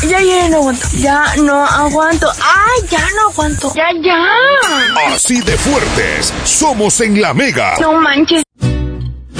Ya no aguanto. Ya no aguanto. ¡Ay, ya no aguanto! ¡Ya! Así de fuertes somos en La Mega. No manches.